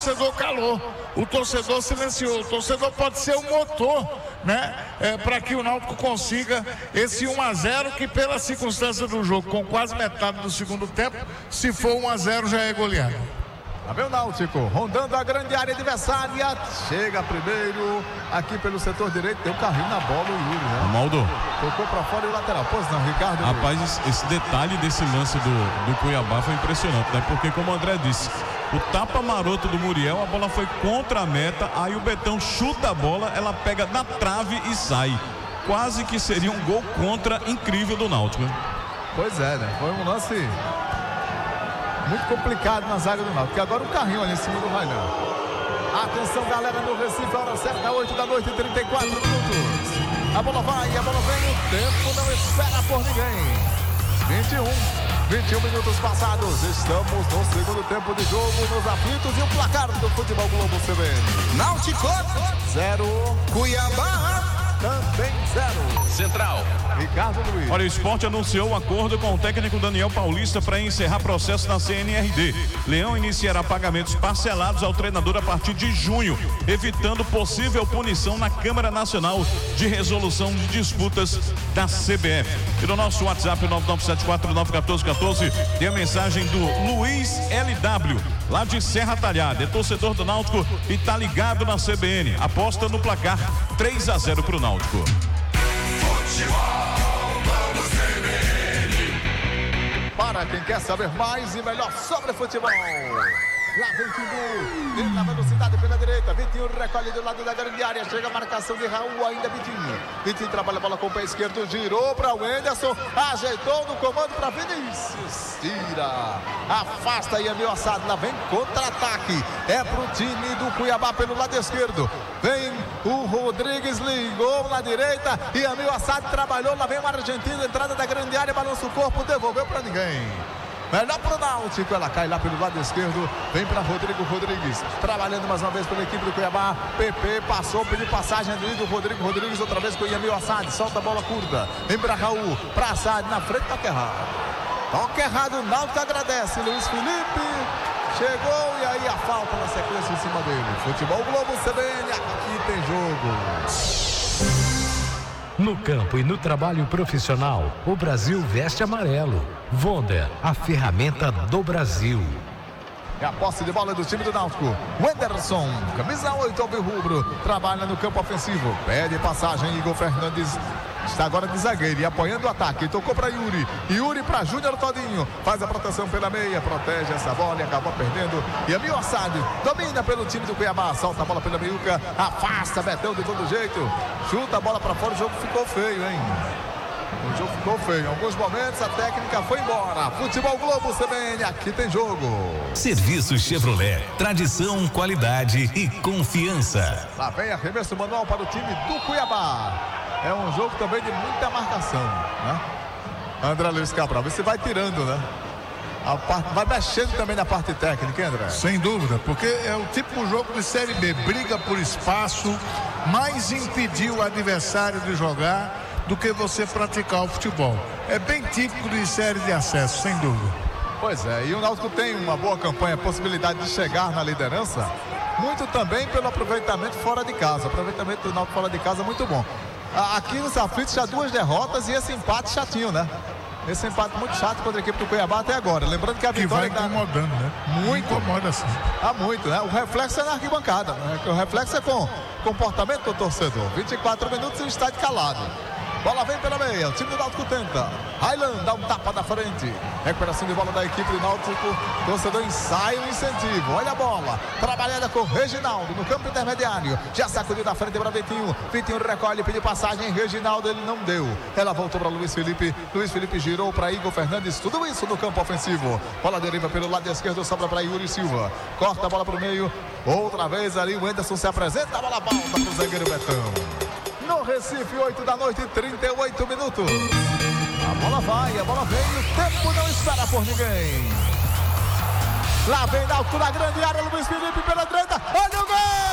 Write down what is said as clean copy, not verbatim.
torcedor calou, o torcedor silenciou, o torcedor pode ser o motor, né, para que o Náutico consiga esse 1-0 que pela circunstância do jogo, com quase metade do segundo tempo, se for 1-0 já é goleado. Lá vem o Náutico, rondando a grande área adversária, chega primeiro aqui pelo setor direito, deu carrinho na bola o Yuri, né? Maldo. Tocou pra fora e o lateral, pois não, Ricardo. Rapaz, esse detalhe desse lance do Cuiabá foi impressionante, né? Porque como o André disse, o tapa maroto do Muriel, a bola foi contra a meta, aí o Betão chuta a bola, ela pega na trave e sai. Quase que seria um gol contra incrível do Náutico, né? Pois é, né? Foi um lance muito complicado na zaga do Náutico. E agora o carrinho ali em cima do Rainan. Atenção, galera, no Recife, hora certa, 8 da noite, 34 minutos. A bola vai, a bola vem, o tempo não espera por ninguém. 21 minutos passados, estamos no segundo tempo de jogo, nos aflitos e o placar do Futebol Globo CBN. Náutico 0, Cuiabá também 0. Central. Ricardo Luiz. Olha, o Sport anunciou um acordo com o técnico Daniel Paulista para encerrar processo na CNRD. Leão iniciará pagamentos parcelados ao treinador a partir de junho, evitando possível punição na Câmara Nacional de Resolução de Disputas da CBF. E no nosso WhatsApp 9974-91414 tem a mensagem do Luiz LW, lá de Serra Talhada, é torcedor do Náutico e tá ligado na CBN. Aposta no placar 3-0 pro Náutico. Para quem quer saber mais e melhor sobre futebol. Lá vem Timbu, dentro da velocidade pela direita. Vitinho recolhe do lado da grande área. Chega a marcação de Raul, ainda Vitinho. Vitinho trabalha a bola com o pé esquerdo, girou para o Enderson, ajeitou no comando para Vinícius. Tira, afasta aí, Emil Assad. Lá vem contra-ataque. É pro time do Cuiabá pelo lado esquerdo. Vem o Rodrigues, ligou na direita e Emil Assad trabalhou. Lá vem o argentino, entrada da grande área, balança o corpo, devolveu para ninguém. Melhor pro Náutico, ela cai lá pelo lado esquerdo, vem para Rodrigo Rodrigues, trabalhando mais uma vez pela equipe do Cuiabá. PP passou, pediu passagem ali do Rodrigo Rodrigues, outra vez com o Emil Assad, solta a bola curta, vem para Raul, para Assad, na frente, toque errado. Toque errado, o Náutico agradece, Luiz Felipe chegou e aí a falta na sequência em cima dele. Futebol Globo CBN, aqui tem jogo. No campo e no trabalho profissional, o Brasil veste amarelo. Wonder, a ferramenta do Brasil. É a posse de bola do time do Náutico. Wenderson, camisa 8, alvirrubro, trabalha no campo ofensivo. Pede passagem, Igor Fernandes está agora de zagueiro e apoiando o ataque. Tocou para Yuri. Yuri para Júnior Todinho. Faz a proteção pela meia, protege essa bola e acabou perdendo. E Emil Assad domina pelo time do Cuiabá. Solta a bola pela meiuca, afasta Betão de todo jeito. Chuta a bola para fora, o jogo ficou feio, hein? O jogo ficou feio. Em alguns momentos a técnica foi embora. Futebol Globo CBN, aqui tem jogo. Serviço Chevrolet, tradição, qualidade e confiança. Lá vem arremesso manual para o time do Cuiabá. É um jogo também de muita marcação, né? André Luiz Cabral, você vai tirando, né? Vai mexendo também na parte técnica, hein, André? Sem dúvida, porque é o tipo de jogo de Série B, briga por espaço, mais impedir o adversário de jogar do que você praticar o futebol. É bem típico de série de acesso, sem dúvida. Pois é, e o Náutico tem uma boa campanha, possibilidade de chegar na liderança, muito também pelo aproveitamento fora de casa. O aproveitamento do Náutico fora de casa é muito bom. Aqui nos aflitos já 2 derrotas e esse empate chatinho, né? Esse empate muito chato contra a equipe do Cuiabá até agora. Lembrando que a vitória vai incomodando, né? Muito. Incomoda assim. Muito, né? O reflexo é na arquibancada, né? O reflexo é com o comportamento do torcedor. 24 minutos e o estádio calado. Bola vem pela meia, o time do Náutico tenta. Railan dá um tapa da frente. Recuperação de bola da equipe do Náutico. Torcedor ensaia o incentivo. Olha a bola. Trabalhada com Reginaldo no campo intermediário. Já sacudiu da frente para Vitinho. Vitinho recolhe, pediu passagem. Reginaldo, ele não deu. Ela voltou para Luiz Felipe. Luiz Felipe girou para Igor Fernandes. Tudo isso no campo ofensivo. Bola deriva pelo lado esquerdo, sobra para Yuri Silva. Corta a bola para o meio. Outra vez ali o Enderson se apresenta. A bola volta para o zagueiro Betão. No Recife, 8 da noite, 38 minutos. A bola vai, a bola vem, o tempo não espera por ninguém. Lá vem Náutico na grande área, Luiz Felipe pela direita, olha o gol!